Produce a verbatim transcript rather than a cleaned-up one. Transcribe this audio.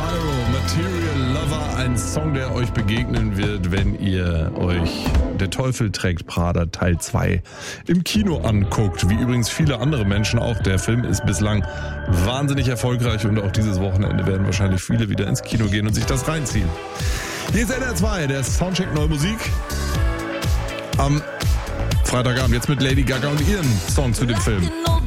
Spyro, Material Lover, ein Song, der euch begegnen wird, wenn ihr euch Der Teufel trägt Prada Teil zwei im Kino anguckt. Wie übrigens viele andere Menschen auch. Der Film ist bislang wahnsinnig erfolgreich und auch dieses Wochenende werden wahrscheinlich viele wieder ins Kino gehen und sich das reinziehen. Hier ist N R zwei, der Soundcheck Neue Musik. Am Freitagabend jetzt mit Lady Gaga und ihren Song zu dem Film.